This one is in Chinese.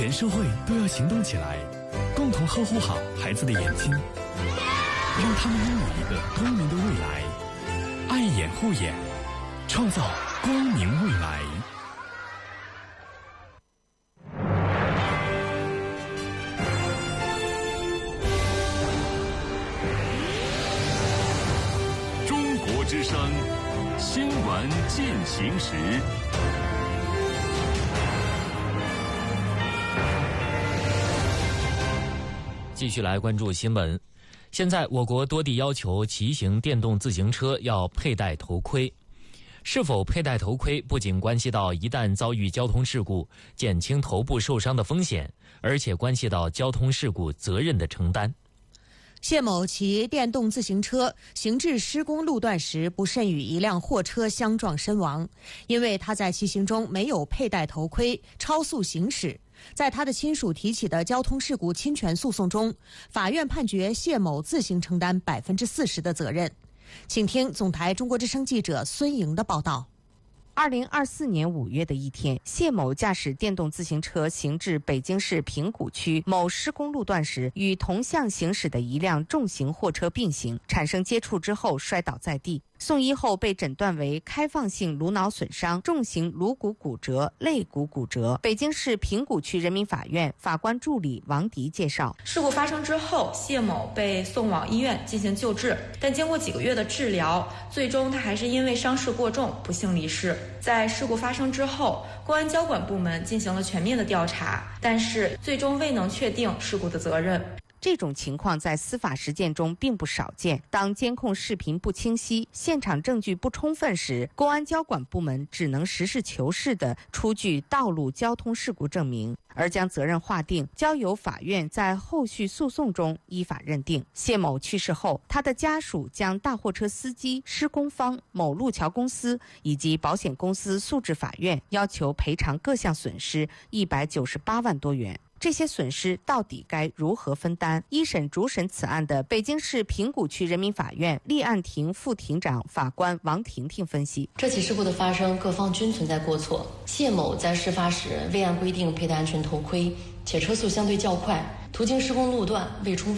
全社会都要行动起来，共同呵护好孩子的眼睛，让他们拥有一个光明的未来。爱眼护眼，创造光明未来。 中国之声新闻进行时。 继续来关注新闻。现在我国多地要求骑行电动自行车要佩戴头盔。是否佩戴头盔不仅关系到一旦遭遇交通事故减轻头部受伤的风险，而且关系到交通事故责任的承担。 谢某骑电动自行车行至施工路段时，不慎与一辆货车相撞身亡。因为他在骑行中没有佩戴头盔，超速行驶，在他的亲属提起的交通事故侵权诉讼中，法院判决谢某自行承担40%的责任。请听总台中国之声记者孙莹的报道。 2024年5月的一天，谢某驾驶电动自行车行至北京市平谷区某施工路段时，与同向行驶的一辆重型货车并行，产生接触之后摔倒在地。送医后被诊断为开放性颅脑损伤、重型颅骨骨折、肋骨骨折。北京市平谷区人民法院法官助理王迪介绍， 事故发生之后，谢某被送往医院进行救治，但经过几个月的治疗，最终他还是因为伤势过重不幸离世。在事故发生之后，公安交管部门进行了全面的调查，但是最终未能确定事故的责任。 这种情况在司法实践中并不少见。当监控视频不清晰、现场证据不充分时，公安交管部门只能实事求是地出具道路交通事故证明，而将责任划定，交由法院在后续诉讼中依法认定。谢某去世后，他的家属将大货车司机、施工方、某路桥公司以及保险公司诉至法院，要求赔偿各项损失198万多元。这些损失到底该如何分担？一审主审此案的北京市平谷区人民法院立案庭副庭长法官王婷婷分析， 这起事故的发生，各方均存在过错。谢某在事发时未按规定佩戴安全头盔，且车速相对较快，途经施工路段未充分